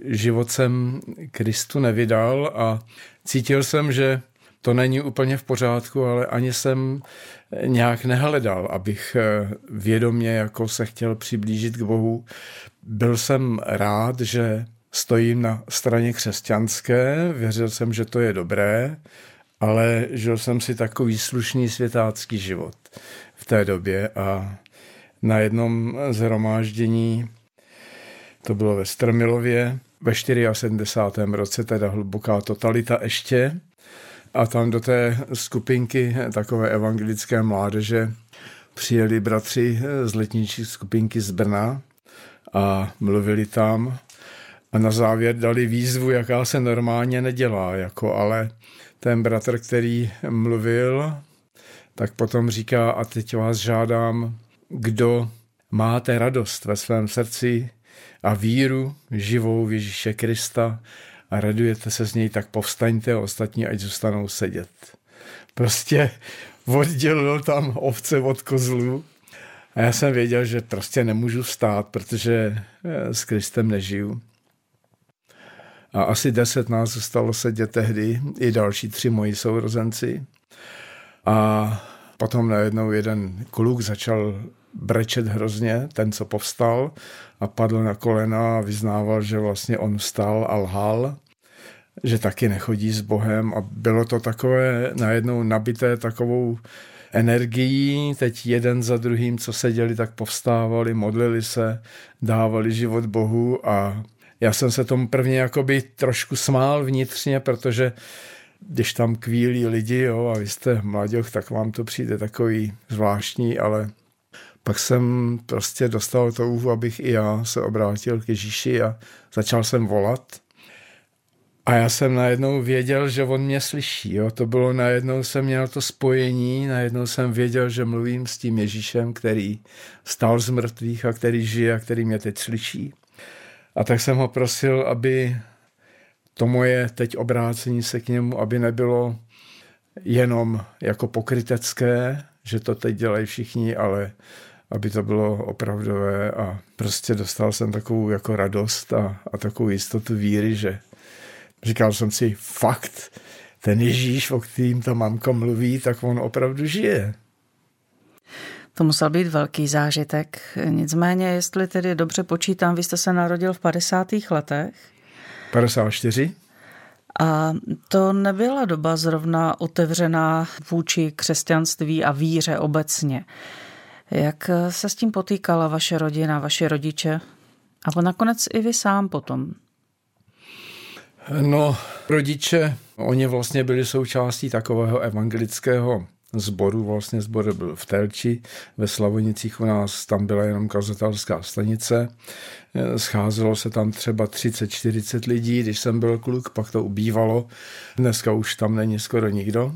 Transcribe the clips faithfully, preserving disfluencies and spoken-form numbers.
život jsem Kristu nevydal a cítil jsem, že to není úplně v pořádku, ale ani jsem nějak nehledal, abych vědomě jako se chtěl přiblížit k Bohu. Byl jsem rád, že stojím na straně křesťanské, věřil jsem, že to je dobré, ale žil jsem si takový slušný světácký život v té době a na jednom shromáždění, to bylo ve Strmilově, ve sedmdesátém čtvrtém roce, teda hluboká totalita ještě, a tam do té skupinky takové evangelické mládeže přijeli bratři z letniční skupinky z Brna a mluvili tam a na závěr dali výzvu, jaká se normálně nedělá, jako ale ten bratr, který mluvil, tak potom říká, a teď vás žádám, kdo máte radost ve svém srdci a víru živou v Ježíše Krista a radujete se z něj, tak povstaňte a ostatní ať zůstanou sedět. Prostě oddělil tam ovce od kozlů a já jsem věděl, že prostě nemůžu vstát, protože s Kristem nežiju. A asi deset nás zůstalo sedět tehdy, i další tři moji sourozenci. A potom najednou jeden kluk začal brečet hrozně, ten, co povstal, a padl na kolena a vyznával, že vlastně on vstal a lhal, že taky nechodí s Bohem a bylo to takové najednou nabité takovou energií, teď jeden za druhým, co seděli, tak povstávali, modlili se, dávali život Bohu a já jsem se tomu prvně jakoby trošku smál vnitřně, protože když tam kvílí lidi, jo, a vy jste mladěch, tak vám to přijde takový zvláštní, ale pak jsem prostě dostal touhu, abych i já se obrátil k Ježíši a začal jsem volat. A já jsem najednou věděl, že on mě slyší. Jo. To bylo najednou, jsem měl to spojení, najednou jsem věděl, že mluvím s tím Ježíšem, který vstal z mrtvých a který žije a který mě teď slyší. A tak jsem ho prosil, aby to moje teď obrácení se k němu, aby nebylo jenom jako pokrytecké, že to teď dělají všichni, ale aby to bylo opravdové a prostě dostal jsem takovou jako radost a, a takovou jistotu víry, že říkal jsem si, fakt, ten Ježíš, o kterým ta mamka mluví, tak on opravdu žije. To musel být velký zážitek. Nicméně, jestli tedy dobře počítám, vy jste se narodil v padesátých letech. padesát čtyři. A to nebyla doba zrovna otevřená vůči křesťanství a víře obecně. Jak se s tím potýkala vaše rodina, vaši rodiče? A nakonec i vy sám potom? No, rodiče, oni vlastně byli součástí takového evangelického sboru, vlastně sbor byl v Telči, ve Slavonicích u nás, tam byla jenom kazatelská stanice, scházelo se tam třeba třicet čtyřicet lidí, když jsem byl kluk, pak to ubývalo, dneska už tam není skoro nikdo.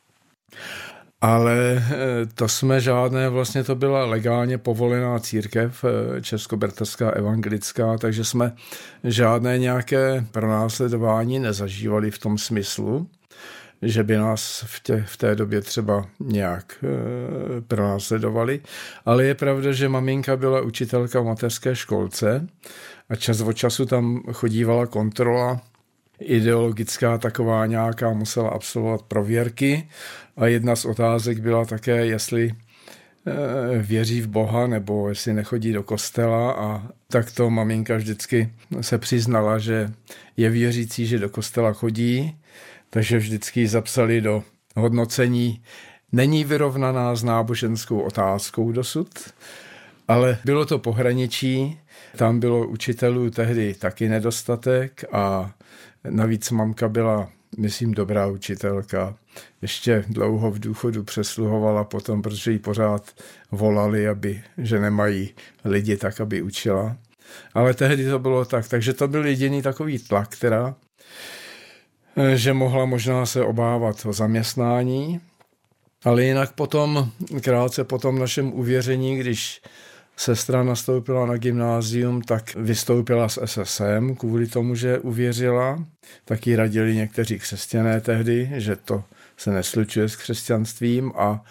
Ale to jsme žádné, vlastně to byla legálně povolená církev, českobraterská evangelická, takže jsme žádné nějaké pronásledování nezažívali v tom smyslu, že by nás v, tě, v té době třeba nějak e, pronásledovali. Ale je pravda, že maminka byla učitelka v mateřské školce a čas od času tam chodívala kontrola ideologická taková nějaká, musela absolvovat prověrky a jedna z otázek byla také, jestli e, věří v Boha nebo jestli nechodí do kostela a tak to maminka vždycky se přiznala, že je věřící, že do kostela chodí, takže vždycky ji zapsali do hodnocení. Není vyrovnaná s náboženskou otázkou dosud, ale bylo to pohraničí, tam bylo učitelů tehdy taky nedostatek a navíc mamka byla, myslím, dobrá učitelka. Ještě dlouho v důchodu přesluhovala potom, protože jí pořád volali, aby, že nemají lidi tak, aby učila. Ale tehdy to bylo tak, takže to byl jediný takový tlak, která že mohla možná se obávat o zaměstnání, ale jinak potom, krátce po tom našem uvěření, když sestra nastoupila na gymnázium, tak vystoupila z S S M kvůli tomu, že uvěřila. Taky radili někteří křesťané tehdy, že to se neslučuje s křesťanstvím a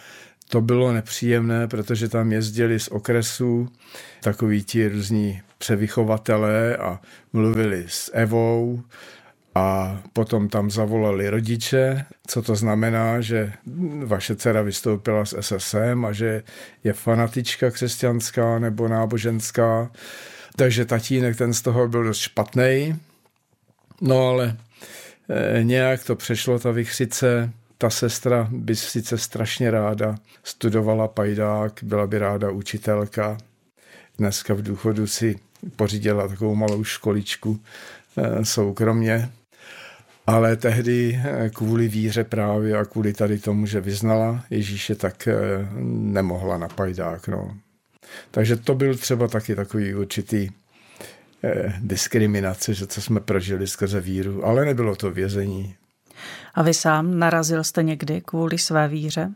to bylo nepříjemné, protože tam jezdili z okresů takoví ti různí převychovatelé a mluvili s Evou a potom tam zavolali rodiče, co to znamená, že vaše dcera vystoupila s S S M a že je fanatička křesťanská nebo náboženská. Takže tatínek ten z toho byl dost špatnej. No ale nějak to přešlo, ta vichřice. Ta sestra by sice strašně ráda studovala pajdák, byla by ráda učitelka. Dneska v důchodu si pořídila takovou malou školičku soukromně. Ale tehdy kvůli víře právě a kvůli tady tomu, že vyznala Ježíše, tak nemohla na pajdák. No. Takže to byl třeba taky takový určitý eh, diskriminace, že co jsme prožili skrze víru, ale nebylo to vězení. A vy sám narazil jste někdy kvůli své víře?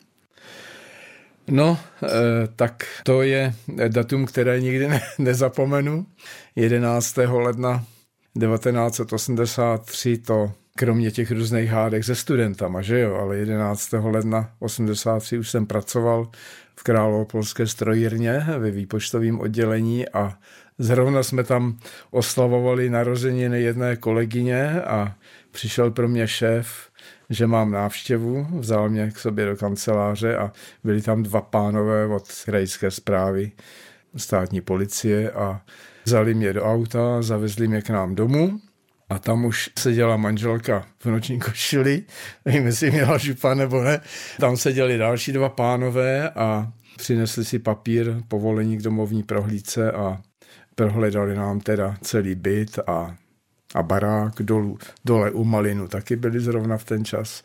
No, eh, tak to je datum, které nikdy ne, nezapomenu. jedenáctého ledna devatenáct set osmdesát tři to kromě těch různých hádek se studentama, že jo, ale jedenáctého ledna osmdesát tři už jsem pracoval v Královopolské strojírně ve výpočtovém oddělení a zrovna jsme tam oslavovali narozeniny jedné kolegyně a přišel pro mě šéf, že mám návštěvu, vzal mě k sobě do kanceláře a byli tam dva pánové od krajské správy státní policie a vzali mě do auta, zavezli mě k nám domů. A tam už seděla manželka v noční košili, nevím, jestli měla župa nebo ne. Tam seděli další dva pánové a přinesli si papír, povolení k domovní prohlídce a prohledali nám teda celý byt a, a barák dolů, dole u Malinu, taky byli zrovna v ten čas.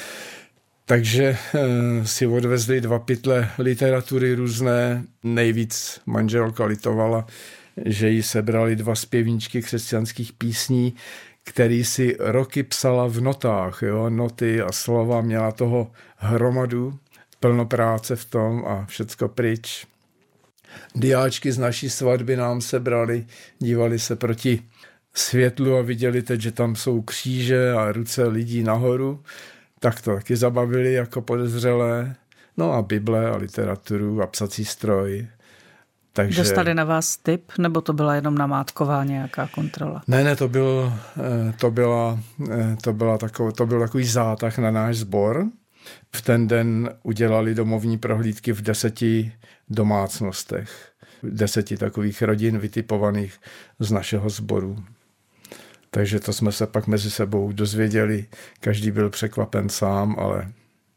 Takže e, si odvezli dva pytle literatury různé, nejvíc manželka litovala, že jí sebrali dva zpěvníčky křesťanských písní, který si roky psala v notách, jo? Noty a slova, měla toho hromadu, plno práce v tom a všecko pryč. Diáčky z naší svatby nám sebrali, dívali se proti světlu a viděli teď, že tam jsou kříže a ruce lidí nahoru, tak to taky zabavili jako podezřelé. No a Bible a literaturu a psací stroj. Takže... Dostali na vás tip, nebo to byla jenom namátková nějaká kontrola? Ne, ne, to, byl, to, byla, to, byla takový, to byl takový zátah na náš sbor. V ten den udělali domovní prohlídky v deseti domácnostech. Deseti takových rodin vytipovaných z našeho sboru. Takže to jsme se pak mezi sebou dozvěděli. Každý byl překvapen sám, ale...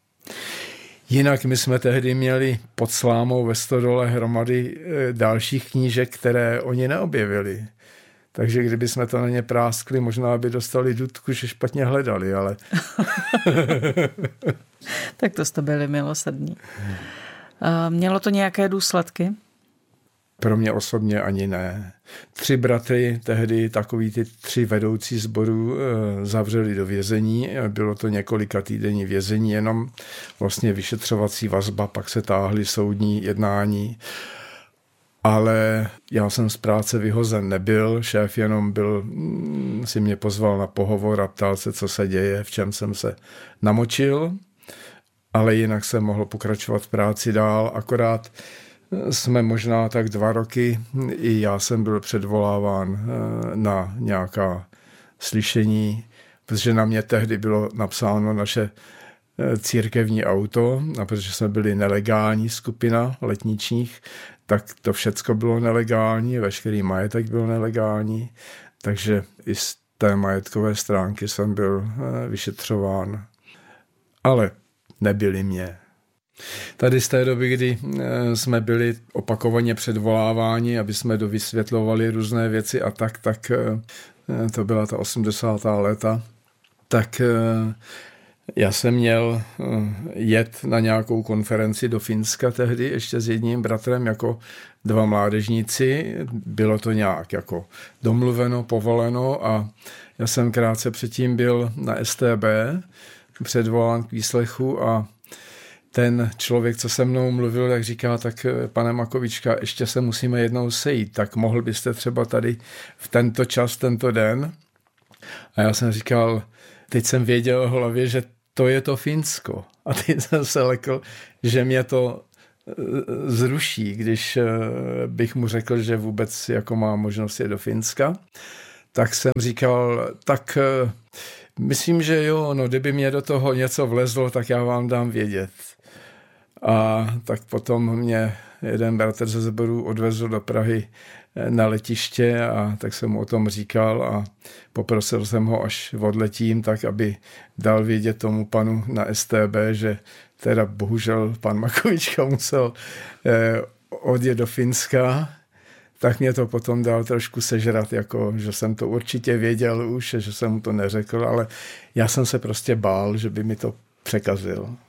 Jinak my jsme tehdy měli pod slámou ve stodole hromady dalších knížek, které oni neobjevili. Takže kdyby jsme to na ně práskli, možná by dostali dudku, že špatně hledali, ale... Tak to jste byli milosrdní. Mělo to nějaké důsledky? Pro mě osobně ani ne. Tři bratry, tehdy takový ty tři vedoucí sborů, zavřeli do vězení. Bylo to několika týdenní vězení, jenom vlastně vyšetřovací vazba, pak se táhly soudní jednání. Ale já jsem z práce vyhozen nebyl, šéf jenom byl, si mě pozval na pohovor a ptal se, co se děje, v čem jsem se namočil, ale jinak jsem mohl pokračovat v práci dál, akorát jsme možná tak dva roky, i já jsem byl předvoláván na nějaká slyšení, protože na mě tehdy bylo napsáno naše církevní auto, a protože jsme byli nelegální skupina letničních, tak to všecko bylo nelegální, veškerý majetek byl nelegální, takže i z té majetkové stránky jsem byl vyšetřován. Ale nebyli mě. Tady z té doby, kdy jsme byli opakovaně předvoláváni, aby jsme dovysvětlovali různé věci a tak, tak to byla ta osmdesátá léta, tak já jsem měl jet na nějakou konferenci do Finska tehdy ještě s jedním bratrem jako dva mládežníci. Bylo to nějak jako domluveno, povoleno a já jsem krátce předtím byl na S T B předvolán k výslechu a ten člověk, co se mnou mluvil, tak říká, tak pane Makovička, ještě se musíme jednou sejít, tak mohl byste třeba tady v tento čas, tento den. A já jsem říkal, teď jsem věděl v hlavě, že to je to Finsko. A teď jsem se lekl, že mě to zruší, když bych mu řekl, že vůbec jako má možnost je do Finska. Tak jsem říkal, tak myslím, že jo, no kdyby mě do toho něco vlezlo, tak já vám dám vědět. A tak potom mě jeden bratr ze sboru odvezl do Prahy na letiště a tak jsem mu o tom říkal a poprosil jsem ho, až odletím, tak aby dal vědět tomu panu na S T B, že teda bohužel pan Makovička musel eh, odjet do Finska, tak mě to potom dal trošku sežrat, jako, že jsem to určitě věděl už, že jsem mu to neřekl, ale já jsem se prostě bál, že by mi to překazil.